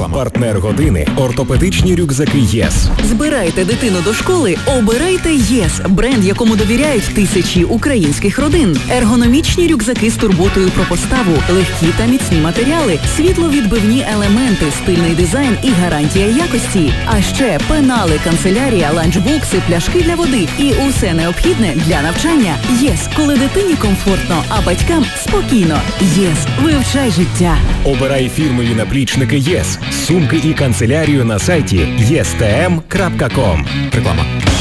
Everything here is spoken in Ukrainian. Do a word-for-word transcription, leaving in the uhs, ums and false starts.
Реклама. Партнер години – ортопедичні рюкзаки ЄС. Збирайте дитину до школи, обирайте ЄС, бренд, якому довіряють тисячі українських родин. Ергономічні рюкзаки з турботою про поставу, легкі та міцні матеріали, світловідбивні елементи, стильний дизайн і гарантія якості. А ще пенали, канцелярія, ланчбокси, пляшки для води і усе необхідне для навчання. ЄС, коли дитині комфортно, а батькам спокійно. ЄС, вивчай життя. Обирай фірмові наплічники ЄС, сумки і канцелярію на сайті єс те ем крапка ком. Реклама.